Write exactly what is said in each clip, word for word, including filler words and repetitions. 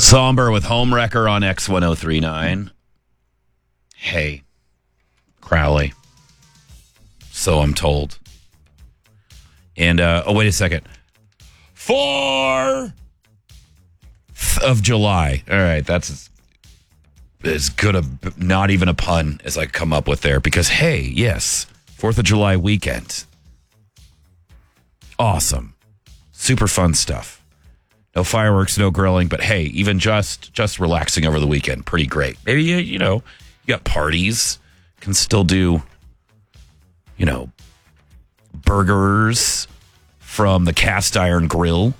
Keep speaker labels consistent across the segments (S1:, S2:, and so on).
S1: Somber with Homewrecker on X ten thirty-nine. Hey, Crowley. So I'm told. And, uh, oh, wait a second. Fourth of July. All right, that's as, as good a, not even a pun as I come up with there. Because, hey, yes, fourth of July weekend. Awesome. Super fun stuff. No fireworks, no grilling, but hey, even just just relaxing over the weekend, pretty great. Maybe, you, you know, you got parties, can still do, you know, burgers from the cast iron grill.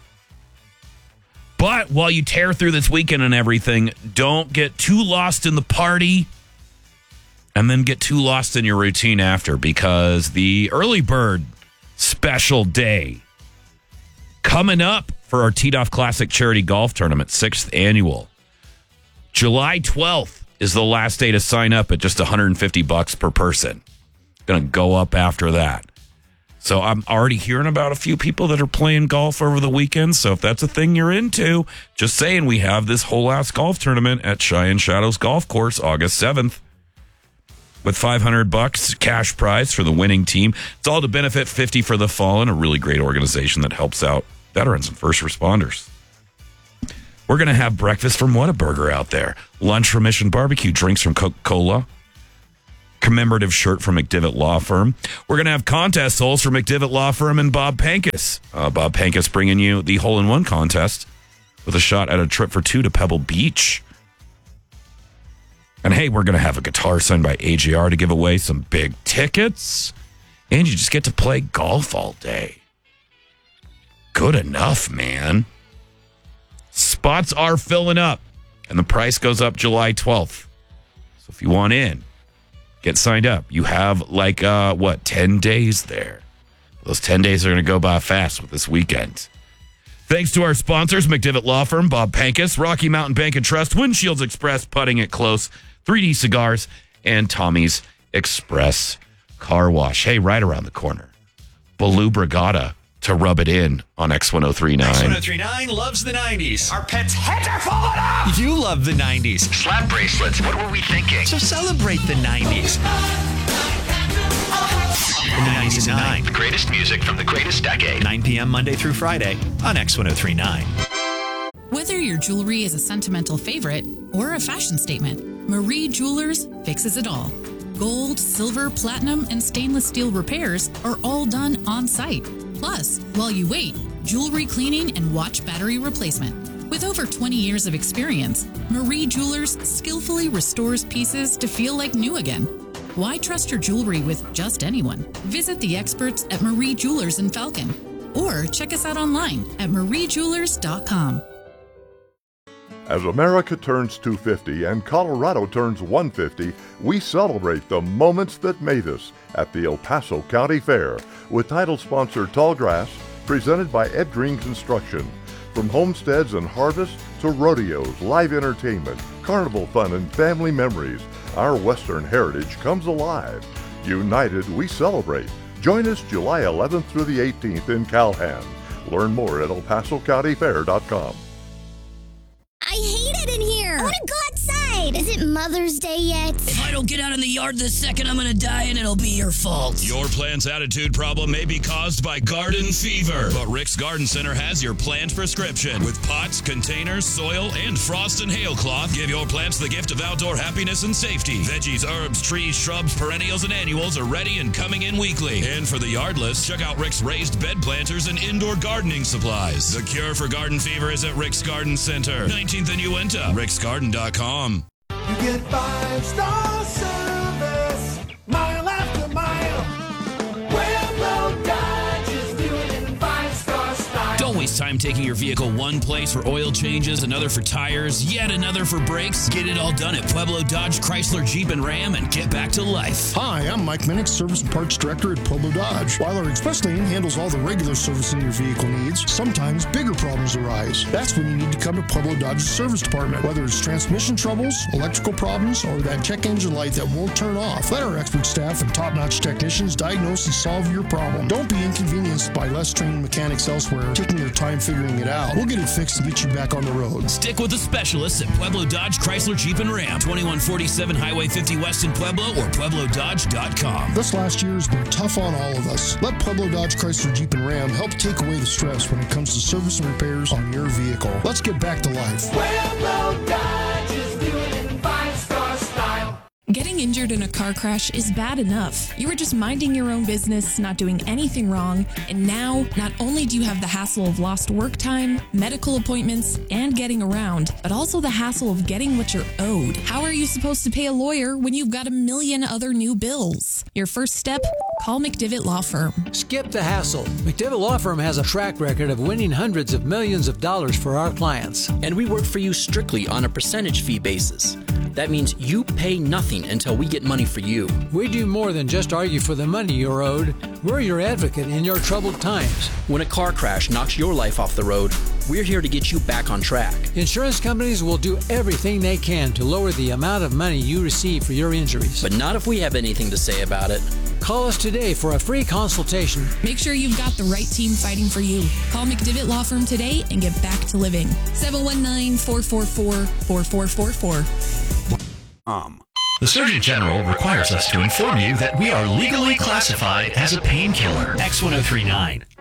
S1: But while you tear through this weekend and everything, don't get too lost in the party and then get too lost in your routine after, because the early bird special day coming up for our Teed Off Classic Charity Golf Tournament, sixth annual. July twelfth is the last day to sign up at just one hundred fifty bucks per person. Going to go up after that. So I'm already hearing about a few people that are playing golf over the weekend. So if that's a thing you're into, just saying, we have this whole ass golf tournament at Cheyenne Shadows Golf Course, August seventh. With five hundred bucks cash prize for the winning team. It's all to benefit fifty for the Fallen, a really great organization that helps out veterans and first responders. We're going to have breakfast from Whataburger out there. Lunch from Mission Barbecue. Drinks from Coca-Cola. Commemorative shirt from McDivitt Law Firm. We're going to have contest holes from McDivitt Law Firm and Bob Pankus. Uh, Bob Pankus bringing you the hole-in-one contest with a shot at a trip for two to Pebble Beach. And hey, we're going to have a guitar signed by A J R to give away, some big tickets. And you just get to play golf all day. Good enough, man. Spots are filling up, and the price goes up July twelfth. So if you want in, get signed up. You have like, uh, what, ten days there. Those ten days are going to go by fast with this weekend. Thanks to our sponsors, McDivitt Law Firm, Bob Pankus, Rocky Mountain Bank and Trust, Windshields Express, Putting It Close, three D Cigars, and Tommy's Express Car Wash. Hey, right around the corner, Baloo Brigada to rub it in on X ten thirty-nine.
S2: X ten thirty-nine loves the nineties. Our pets' heads are falling off. You love the nineties.
S3: Slap bracelets. What were we thinking?
S2: So celebrate the nineties. The nineties and nine.
S3: The greatest music from the greatest decade.
S2: nine p.m. Monday through Friday on X ten thirty-nine.
S4: Whether your jewelry is a sentimental favorite or a fashion statement, Marie Jewelers fixes it all. Gold, silver, platinum, and stainless steel repairs are all done on site. Plus, while you wait, jewelry cleaning and watch battery replacement. With over twenty years of experience, Marie Jewelers skillfully restores pieces to feel like new again. Why trust your jewelry with just anyone? Visit the experts at Marie Jewelers in Falcon or check us out online at marie jewelers dot com.
S5: As America turns two hundred fifty and Colorado turns one hundred fifty, we celebrate the moments that made us at the El Paso County Fair with title sponsor Tallgrass, presented by Ed Green Construction. From homesteads and harvests to rodeos, live entertainment, carnival fun, and family memories, our Western heritage comes alive. United, we celebrate. Join us July eleventh through the eighteenth in Calhan. Learn more at el paso county fair dot com.
S6: I hate it in here. I want to go outside. Is it Mother's Day yet?
S7: If I don't get out in the yard this second, I'm going to die and it'll be your fault.
S8: Your plant's attitude problem may be caused by garden fever, but Rick's Garden Center has your plant prescription. With pots, containers, soil, and frost and hail cloth, give your plants the gift of outdoor happiness and safety. Veggies, herbs, trees, shrubs, perennials, and annuals are ready and coming in weekly. And for the yardless, check out Rick's raised bed planters and indoor gardening supplies. The cure for garden fever is at Rick's Garden Center, nineteenth and Uinta, ricks garden dot com.
S9: You get five-star service, mile after mile. Pueblo Dodge is doing in five-star style.
S7: Don't waste time taking your vehicle one place for oil changes, another for tires, yet another for brakes. Get it all done at Pueblo Dodge, Chrysler, Jeep, and Ram and get back to life.
S10: Hi, I'm Mike Minnick, Service and Parts Director at Pueblo Dodge. While our express lane handles all the regular servicing your vehicle needs, sometimes bigger problems arise. That's when you need to come to Pueblo Dodge's service department. Whether it's transmission troubles, electrical problems, or that check engine light that won't turn off, let our expert staff and top-notch technicians diagnose and solve your problem. Don't be inconvenienced by less trained mechanics elsewhere, taking your time time figuring it out. We'll get it fixed to get you back on the road.
S7: Stick with the specialists at Pueblo Dodge, Chrysler, Jeep, and Ram. twenty-one forty-seven Highway fifty West in Pueblo or Pueblo Dodge dot com.
S10: This last year has been tough on all of us. Let Pueblo Dodge, Chrysler, Jeep, and Ram help take away the stress when it comes to service and repairs on your vehicle. Let's get back to life.
S9: Pueblo Dodge is doing it in five-star style.
S11: Getting injured in a car crash is bad enough. You were just minding your own business, not doing anything wrong, and now not only do you have the hassle of lost work time, medical appointments, and getting around, but also the hassle of getting what you're owed. How are you supposed to pay a lawyer when you've got a million other new bills? Your first step? Call McDivitt Law Firm.
S12: Skip the hassle. McDivitt Law Firm has a track record of winning hundreds of millions of dollars for our clients.
S13: And we work for you strictly on a percentage fee basis. That means you pay nothing until we get money for you.
S12: We do more than just argue for the money you're owed. We're your advocate in your troubled times.
S13: When a car crash knocks your life off the road, we're here to get you back on track.
S12: Insurance companies will do everything they can to lower the amount of money you receive for your injuries.
S13: But not if we have anything to say about it.
S12: Call us today for a free consultation.
S11: Make sure you've got the right team fighting for you. Call McDivitt Law Firm today and get back to living. seven one nine, four four four, four four four four.
S3: Um. The Surgeon General requires us to inform you that we are legally classified as a painkiller. X ten thirty-nine.